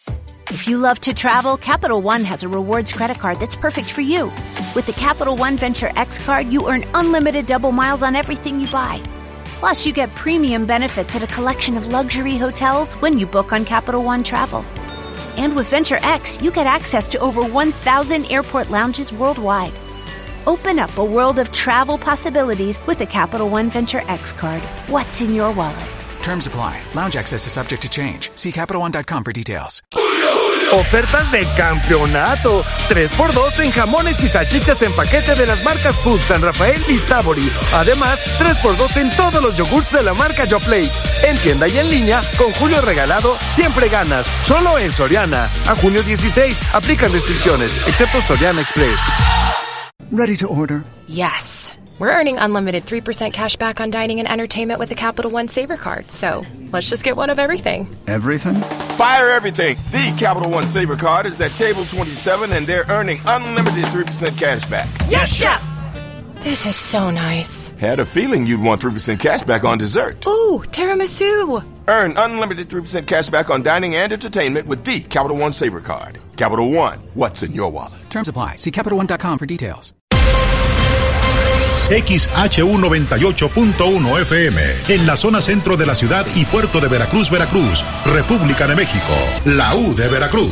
If you love to travel, Capital One has a rewards credit card that's perfect for you. With the Capital One Venture X card, you earn unlimited double miles on everything you buy. Plus, you get premium benefits at a collection of luxury hotels when you book on Capital One Travel. And with Venture X, you get access to over one thousand airport lounges worldwide. Open up a world of travel possibilities with the Capital One Venture X card. What's in your wallet? Terms apply. Lounge access is subject to change. See Capital One dot com for details. Ofertas de campeonato. tres por dos en jamones y salchichas en paquete de las marcas Food, San Rafael y Sabori. Además, tres por dos en todos los yogurts de la marca YoPlate. En tienda y en línea, con Julio regalado, siempre ganas. Solo en Soriana. A junio dieciséis. Aplican restricciones, excepto Soriana Express. Ready to order? Yes. We're earning unlimited three percent cash back on dining and entertainment with the Capital One Saver Card. So let's just get one of everything. Everything? Fire everything. The Capital One Saver Card is at table twenty-seven and they're earning unlimited three percent cash back. Yes, Chef! This is so nice. Had a feeling you'd want three percent cash back on dessert. Ooh, tiramisu. Earn unlimited three percent cash back on dining and entertainment with the Capital One Saver Card. Capital One, what's in your wallet? Terms apply. See Capital One dot com for details. X H U noventa y ocho punto uno F M, en la zona centro de la ciudad y puerto de Veracruz, Veracruz, República de México, la U de Veracruz.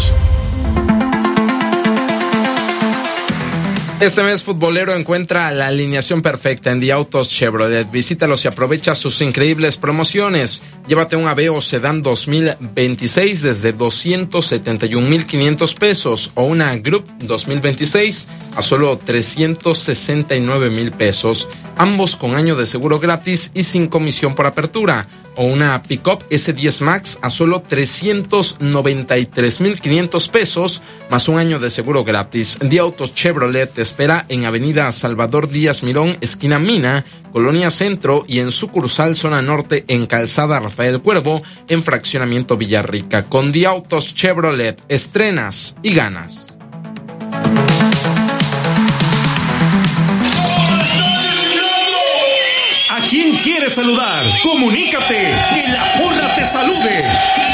Este mes futbolero encuentra la alineación perfecta en The Autos Chevrolet. Visítalos y aprovecha sus increíbles promociones. Llévate un Aveo Sedán dos mil veintiséis desde doscientos setenta y un mil quinientos pesos o una Group dos mil veintiséis a solo trescientos sesenta y nueve mil pesos, ambos con año de seguro gratis y sin comisión por apertura, o una Pickup S diez Max a solo trescientos noventa y tres mil quinientos pesos más un año de seguro gratis. The Autos Chevrolet te espera en Avenida Salvador Díaz Mirón, esquina Mina, Colonia Centro, y en sucursal Zona Norte en Calzada Rafael Cuervo, en Fraccionamiento Villarrica. Con The Autos Chevrolet, estrenas y ganas. ¿A quién quieres saludar? Comunícate, que la porra te salude.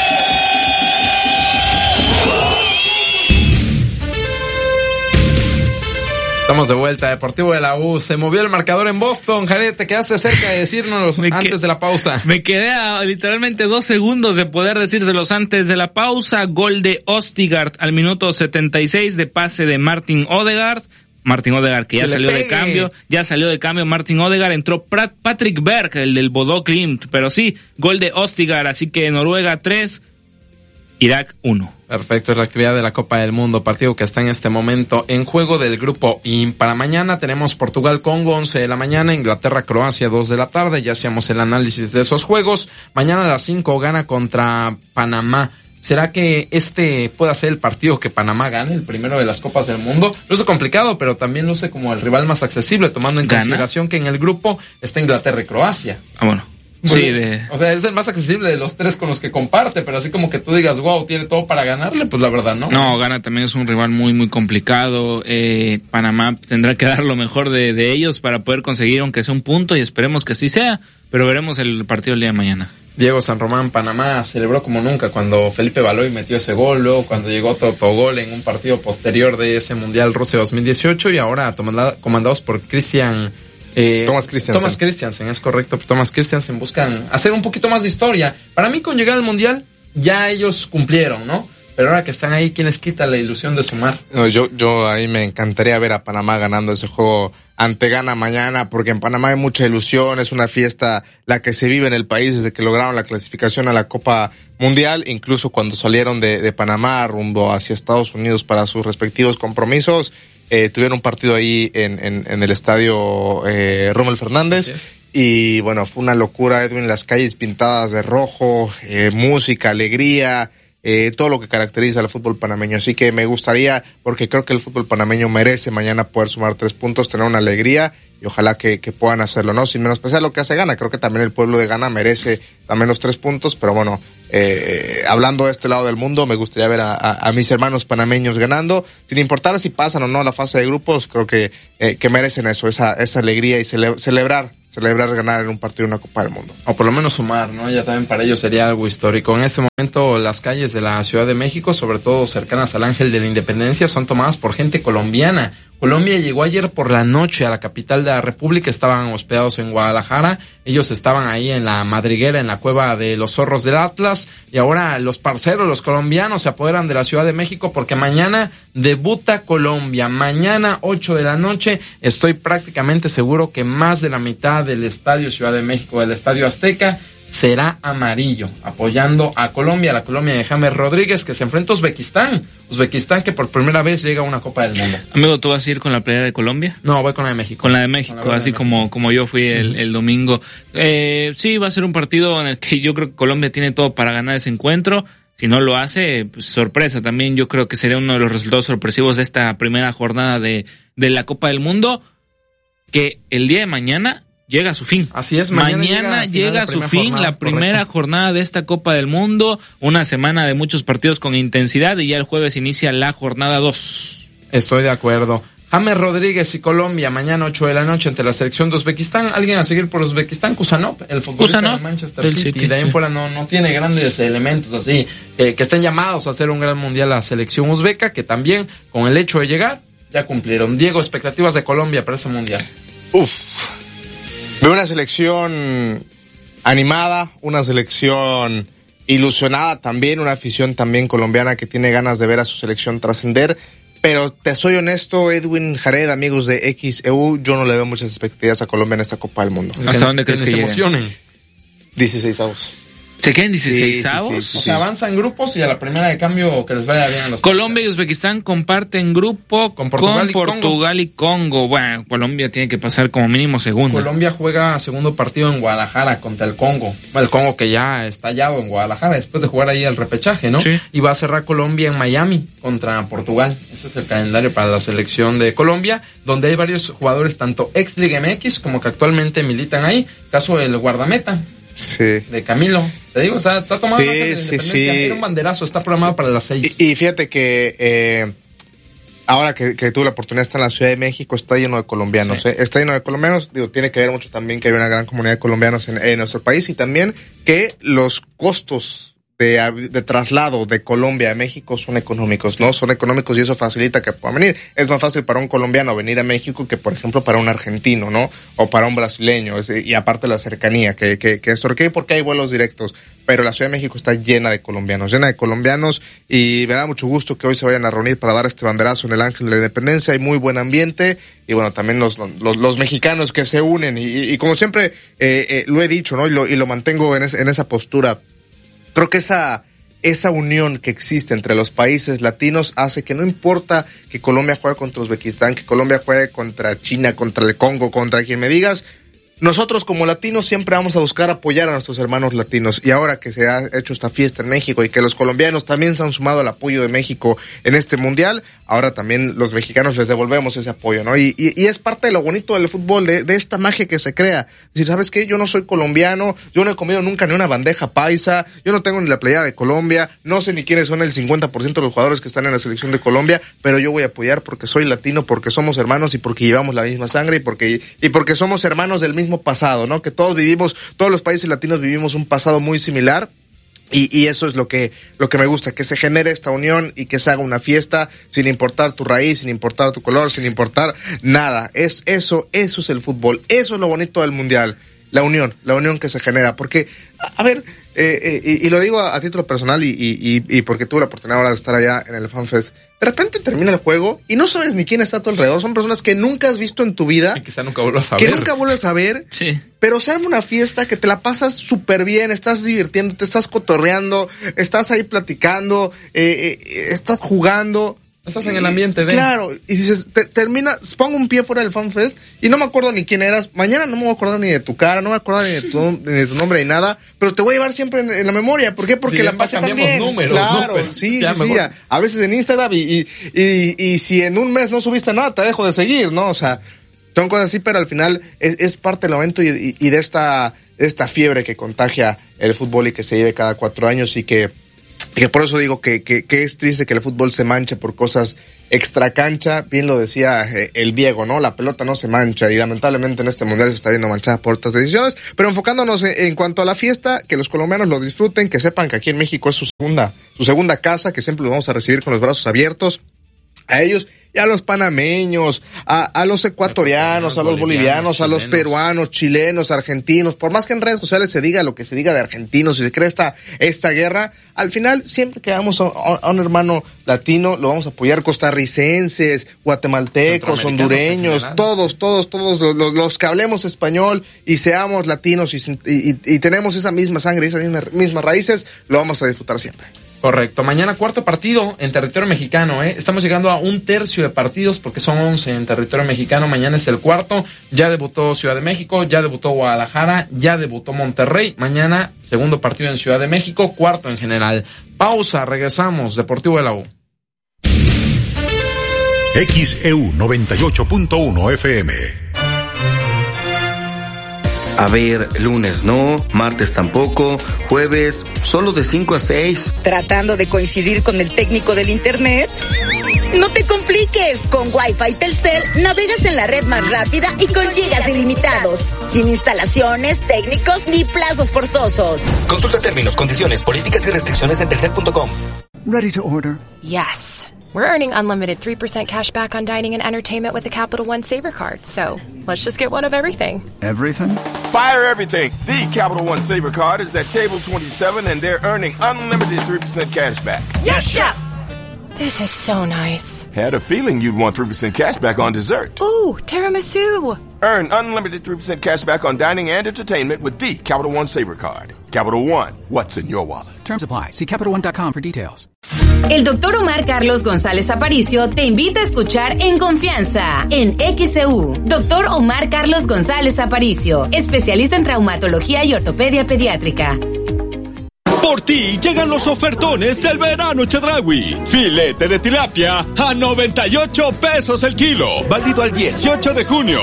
Estamos de vuelta, Deportivo de la U. Se movió el marcador en Boston. Jared, te quedaste cerca de decírnoslos antes que, de la pausa. Me quedé a literalmente dos segundos de poder decírselos antes de la pausa. Gol de Østigard al minuto setenta y seis de pase de Martin Ødegaard. Martin Ødegaard, que ya que salió de cambio, ya salió de cambio Martin Ødegaard, entró Patrick Berg, el del Bodø Glimt, pero sí, gol de Østigard, así que Noruega tres, Irak uno. Perfecto, es la actividad de la Copa del Mundo, partido que está en este momento en juego del grupo. Y para mañana tenemos Portugal-Congo, once de la mañana, Inglaterra-Croacia, dos de la tarde, ya hacíamos el análisis de esos juegos. Mañana a las cinco, Ghana contra Panamá. ¿Será que este pueda ser el partido que Panamá gane, el primero de las Copas del Mundo? Luce complicado, pero también luce como el rival más accesible, tomando en ¿Gana? consideración que en el grupo está Inglaterra y Croacia. Ah, bueno. Bueno, sí, de... O sea, es el más accesible de los tres con los que comparte, pero así como que tú digas, wow, tiene todo para ganarle, pues la verdad, ¿no? No, Ghana también es un rival muy, muy complicado. Eh, Panamá tendrá que dar lo mejor de, de ellos para poder conseguir, aunque sea un punto, y esperemos que así sea, pero veremos el partido el día de mañana. Diego San Román, Panamá, celebró como nunca cuando Felipe Baloy metió ese gol, luego cuando llegó Totogol en un partido posterior de ese Mundial Rusia dos mil dieciocho, y ahora comandados por Cristian... Eh, Thomas Christiansen. Thomas Christiansen, es correcto. Thomas Christiansen buscan hacer un poquito más de historia. Para mí, con llegar al Mundial, ya ellos cumplieron, ¿no? pero ahora que están ahí, ¿quién les quita la ilusión de sumar? No, yo, yo ahí me encantaría ver a Panamá ganando ese juego ante Ghana mañana, porque en Panamá hay mucha ilusión, es una fiesta la que se vive en el país desde que lograron la clasificación a la Copa Mundial, incluso cuando salieron de, de Panamá rumbo hacia Estados Unidos para sus respectivos compromisos, eh, tuvieron un partido ahí en, en, en el estadio eh, Rommel Fernández. Y bueno, fue una locura, Edwin, las calles pintadas de rojo, eh, música, alegría, eh, todo lo que caracteriza al fútbol panameño. Así que me gustaría, porque creo que el fútbol panameño merece mañana poder sumar tres puntos, tener una alegría y ojalá que, que puedan hacerlo, ¿no? Sin menospreciar lo que hace Ghana, creo que también el pueblo de Ghana merece también los tres puntos, pero bueno, eh, hablando de este lado del mundo, me gustaría ver a, a, a mis hermanos panameños ganando, sin importar si pasan o no la fase de grupos, creo que, eh, que merecen eso, esa, esa alegría y cele- celebrar. celebrar ganar en un partido una Copa del Mundo. O por lo menos sumar, ¿no? Ya también para ellos sería algo histórico. En este momento las calles de la Ciudad de México, sobre todo cercanas al Ángel de la Independencia, son tomadas por gente colombiana. Colombia llegó ayer por la noche a la capital de la República, estaban hospedados en Guadalajara, ellos estaban ahí en la madriguera, en la cueva de los zorros del Atlas, y ahora los parceros, los colombianos, se apoderan de la Ciudad de México porque mañana debuta Colombia, mañana ocho de la noche, estoy prácticamente seguro que más de la mitad del Estadio Ciudad de México, del Estadio Azteca, será amarillo, apoyando a Colombia, la Colombia de James Rodríguez, que se enfrenta a Uzbekistán. Uzbekistán que por primera vez llega a una Copa del Mundo. Amigo, ¿tú vas a ir con la playera de Colombia? No, voy con la de México. Con la de México, la así de como, México. como yo fui el, el domingo. Eh, sí, va a ser un partido en el que yo creo que Colombia tiene todo para ganar ese encuentro. Si no lo hace, pues sorpresa. También yo creo que sería uno de los resultados sorpresivos de esta primera jornada de, de la Copa del Mundo, que el día de mañana llega a su fin. Así es, mañana, mañana llega, llega a su fin jornada, la primera correcto. jornada de esta Copa del Mundo, una semana de muchos partidos con intensidad y ya el jueves inicia la jornada dos. Estoy de acuerdo. James Rodríguez y Colombia, mañana ocho de la noche ante la selección de Uzbekistán. ¿Alguien a seguir por Uzbekistán? Kusanov, el futbolista Kusanov, de Manchester del City. City. De ahí en fuera no, no tiene grandes elementos así, eh, que estén llamados a hacer un gran mundial a la selección uzbeca, que también, con el hecho de llegar, ya cumplieron. Diego, expectativas de Colombia para ese mundial. Uf. Veo una selección animada, una selección ilusionada también, una afición también colombiana que tiene ganas de ver a su selección trascender. Pero te soy honesto, Edwin, Jared, amigos de X E U, yo no le veo muchas expectativas a Colombia en esta Copa del Mundo. ¿Hasta dónde crees que se lleguen? emocionen? dieciséis avos. ¿Se quedan dieciséis Sí, sí, avos? sí, sí, O sea, avanzan grupos y a la primera de cambio que les vaya bien a los Colombia y Uzbekistán comparten grupo con Portugal, con y, Portugal Congo. y Congo. Bueno, Colombia tiene que pasar como mínimo segundo. Colombia juega segundo partido en Guadalajara contra el Congo. El Congo que ya está hallado en Guadalajara después de jugar ahí el repechaje, ¿no? Sí. Y va a cerrar Colombia en Miami contra Portugal. Ese es el calendario para la selección de Colombia, donde hay varios jugadores, tanto ex Liga M X como que actualmente militan ahí. Caso del guardameta. Sí. De Camilo. Te digo, está, está tomando sí, sí, sí. Tiene un banderazo, está programado para las seis. Y, y fíjate que eh, ahora que, que tuve la oportunidad de estar en la Ciudad de México, está lleno de colombianos. Sí. ¿eh? Está lleno de colombianos. Digo, tiene que ver mucho también que hay una gran comunidad de colombianos en, en nuestro país y también que los costos De, de traslado de Colombia a México son económicos, ¿no? Son económicos y eso facilita que puedan venir. Es más fácil para un colombiano venir a México que, por ejemplo, para un argentino, ¿no? O para un brasileño. Y aparte la cercanía, que, que, que esto, ¿qué? Porque hay vuelos directos. Pero la Ciudad de México está llena de colombianos, llena de colombianos y me da mucho gusto que hoy se vayan a reunir para dar este banderazo en el Ángel de la Independencia. Hay muy buen ambiente y bueno, también los, los, los mexicanos que se unen y, y, y como siempre eh, eh, lo he dicho, ¿no? Y lo, y lo mantengo en, es, en esa postura. Creo que esa, esa unión que existe entre los países latinos hace que no importa que Colombia juegue contra Uzbekistán, que Colombia juegue contra China, contra el Congo, contra quien me digas, nosotros como latinos siempre vamos a buscar apoyar a nuestros hermanos latinos. Y ahora que se ha hecho esta fiesta en México y que los colombianos también se han sumado al apoyo de México en este mundial, ahora también los mexicanos les devolvemos ese apoyo, ¿no? Y, y, y es parte de lo bonito del fútbol, de, de esta magia que se crea. Decir, ¿sabes qué? Yo no soy colombiano, yo no he comido nunca ni una bandeja paisa, yo no tengo ni la playera de Colombia, no sé ni quiénes son el cincuenta por ciento de los jugadores que están en la selección de Colombia, pero yo voy a apoyar porque soy latino, porque somos hermanos y porque llevamos la misma sangre y porque, y porque somos hermanos del mismo pasado, ¿no? Que todos vivimos, todos los países latinos vivimos un pasado muy similar. Y, y eso es lo que, lo que me gusta, que se genere esta unión y que se haga una fiesta sin importar tu raíz, sin importar tu color, sin importar nada. Es eso, eso es el fútbol. Eso es lo bonito del mundial. La unión, la unión que se genera. Porque, a, a ver, eh, eh, y, y lo digo a, a título personal y, y, y porque tuve la oportunidad ahora de estar allá en el FanFest, de repente termina el juego y no sabes ni quién está a tu alrededor. Son personas que nunca has visto en tu vida. Y quizá nunca vuelvas a ver. Que nunca vuelves a ver. Sí. Pero se arma una fiesta que te la pasas súper bien, estás divirtiendo, te estás cotorreando, estás ahí platicando, eh, eh, estás jugando. Estás en el ambiente de... Claro, y dices, te, termina, pongo un pie fuera del FanFest y no me acuerdo ni quién eras. Mañana no me voy a acordar ni de tu cara, no me voy a acordar ni de tu, ni de tu nombre ni nada, pero te voy a llevar siempre en, en la memoria. ¿Por qué? Porque sí, la pasé tan bien. Números, claro, ¿no? sí, ya sí, sí. A, a veces en Instagram y, y, y, y si en un mes no subiste nada, te dejo de seguir, ¿no? O sea, son cosas así, pero al final es, es parte del momento y, y, y de esta, de esta fiebre que contagia el fútbol y que se vive cada cuatro años y que... Y que por eso digo que, que, que es triste que el fútbol se manche por cosas extra cancha. Bien lo decía eh, el Diego, ¿no? La pelota no se mancha y lamentablemente en este mundial se está viendo manchada por otras decisiones. Pero enfocándonos en, en cuanto a la fiesta, que los colombianos lo disfruten, que sepan que aquí en México es su segunda, su segunda casa, que siempre los vamos a recibir con los brazos abiertos. A ellos y a los panameños, a, a los ecuatorianos, a los bolivianos, chilenos, a los peruanos, chilenos, argentinos, por más que en redes sociales se diga lo que se diga de argentinos y se cree esta, esta guerra, al final siempre que hagamos a, a un hermano latino, lo vamos a apoyar, costarricenses, guatemaltecos, hondureños, todos, todos, todos los, los, los que hablemos español y seamos latinos y, y, y tenemos esa misma sangre, esas mismas, mismas raíces, lo vamos a disfrutar siempre. Correcto. Mañana cuarto partido en territorio mexicano, ¿eh? Estamos llegando a un tercio de partidos porque son once en territorio mexicano. Mañana es el cuarto. Ya debutó Ciudad de México, ya debutó Guadalajara, ya debutó Monterrey. Mañana segundo partido en Ciudad de México, cuarto en general. Pausa, regresamos. Deportivo de la U. X E U noventa y ocho punto uno F M. A ver, lunes no, martes tampoco, jueves solo de cinco a seis. ¿Tratando de coincidir con el técnico del internet? No te compliques, con Wi-Fi Telcel navegas en la red más rápida y con gigas ilimitados, sin instalaciones, técnicos ni plazos forzosos. Consulta términos, condiciones, políticas y restricciones en telcel punto com. Ready to order? Yes. We're earning unlimited three percent cash back on dining and entertainment with the Capital One Saver Card, so let's just get one of everything. Everything? Fire everything. The Capital One Saver Card is at table twenty-seven and they're earning unlimited three percent cash back. Yes, Chef! This is so nice. Had a feeling you'd want three percent cash back on dessert. Ooh, tiramisu. Earn unlimited three percent cash back on dining and entertainment with the Capital One Saver Card. Capital One, what's in your wallet? Terms apply. See Capital One dot com for details. El doctor Omar Carlos González Aparicio te invita a escuchar En Confianza en X E U. Doctor Omar Carlos González Aparicio, especialista en traumatología y ortopedia pediátrica. Por ti llegan los ofertones del verano Chedraui. Filete de tilapia a noventa y ocho pesos el kilo. Válido al dieciocho de junio.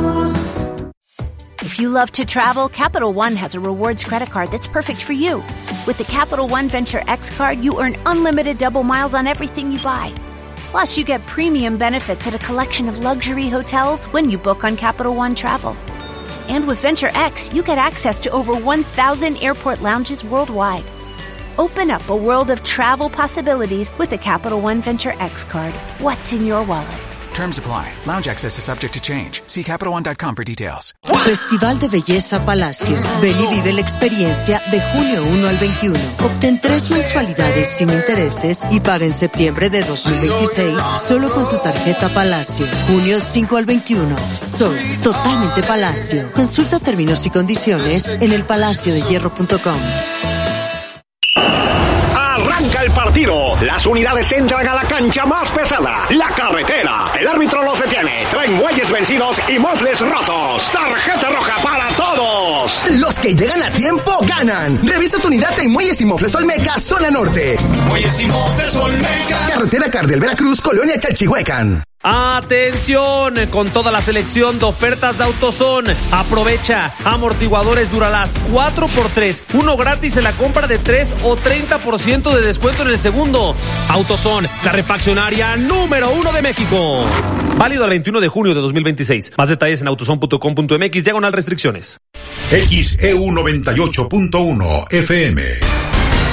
If you love to travel, Capital One has a rewards credit card that's perfect for you. With the Capital One Venture X card, you earn unlimited double miles on everything you buy. Plus, you get premium benefits at a collection of luxury hotels when you book on Capital One Travel. And with Venture X, you get access to over one thousand airport lounges worldwide. Open up a world of travel possibilities with the Capital One Venture X card. What's in your wallet? Terms apply. Lounge access is subject to change. See Capital One dot com for details. Festival de Belleza Palacio. Ven y vive la experiencia de junio primero al veintiuno. Obtén tres mensualidades sin intereses y paga en septiembre de dos mil veintiséis solo con tu tarjeta Palacio. junio cinco al veintiuno. Sol, totalmente Palacio. Consulta términos y condiciones en el palacio de hierro punto com. Arranca el partido. Las unidades entran a la cancha más pesada, la carretera. El árbitro los detiene. Traen muelles vencidos y mofles rotos. Tarjeta roja para todos. Los que llegan a tiempo ganan. Revisa tu unidad en Muelles y Mofles Olmeca, zona norte. Muelles y Mofles Olmeca. Carretera Cardel Veracruz, Colonia Chalchihuecan. Atención, con toda la selección de ofertas de AutoZone. Aprovecha amortiguadores Duralast cuatro por tres, uno gratis en la compra de tres o treinta por ciento de descuento en el segundo. AutoZone, la refaccionaria número uno de México. Válido al veintiuno de junio de dos mil veintiséis. Más detalles en autozone punto com punto m x, diagonal restricciones. X E U noventa y ocho punto uno F M.